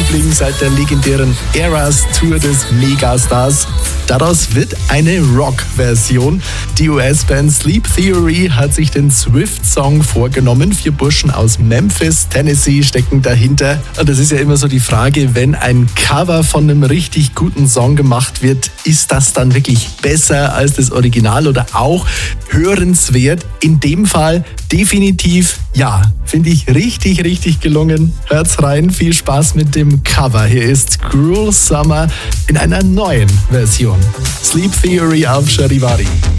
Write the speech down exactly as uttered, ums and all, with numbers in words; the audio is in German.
Liebling seit der legendären Eras Tour des Megastars. Daraus wird eine Rock-Version. Die U S-Band Sleep Theory hat sich den Swift-Song vorgenommen. Vier Burschen aus Memphis, Tennessee stecken dahinter. Und das ist ja immer so die Frage, wenn ein Cover von einem richtig guten Song gemacht wird, ist das dann wirklich besser als das Original oder auch hörenswert? In dem Fall definitiv ja. Finde ich richtig, richtig gelungen. Hört's rein, viel Spaß mit dem Cover. Hier ist Cruel Summer in einer neuen Version. Sleep Theory auf Charivari.